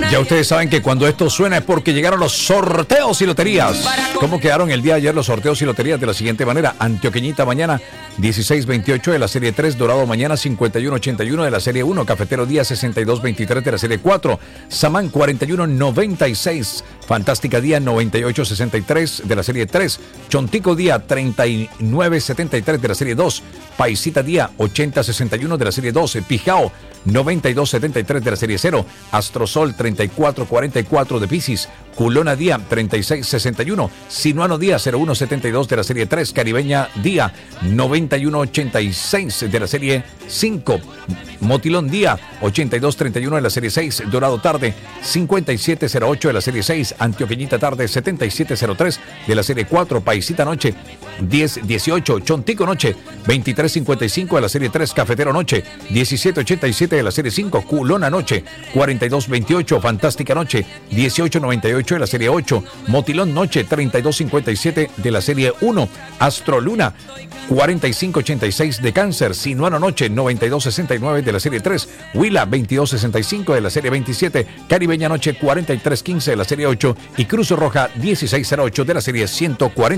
Ya ustedes saben que cuando esto suena es porque llegaron los sorteos y loterías. ¿Cómo quedaron el día de ayer los sorteos y loterías? De la siguiente manera: Antioqueñita mañana 16-28 de la serie 3, Dorado mañana 51-81 de la serie 1, Cafetero día 62-23 de la serie 4, Samán 41-96, Fantástica día 98-63 de la serie 3, Chontico día 39-73 de la serie 2, Paisita día 80-61 de la serie 12, Pijao 92-73 de la serie 0, Astrosol 34-44 de Piscis, Culona día 36-61, Sinuano día 01-72 de la serie 3, Caribeña día 91-86 de la serie 5, Motilón día 82-31 de la serie 6, Dorado tarde 57-08 de la serie 6, Antioqueñita tarde 77-03 de la serie 4, Paisita noche 10-18, Chontico noche 23-55 de la serie 3, Cafetero noche 17-87 de la serie 5, Culona noche 42-28, Fantástica noche 18-98 de la serie 8, Motilón noche 32-57 de la serie 1, Astroluna 45-86 de Cáncer, Sinuano noche 92-69 de la serie 3, Huila 22-65 de la serie 27, Caribeña noche 43-15 de la serie 8 y Cruz Roja 16-08 de la serie 140.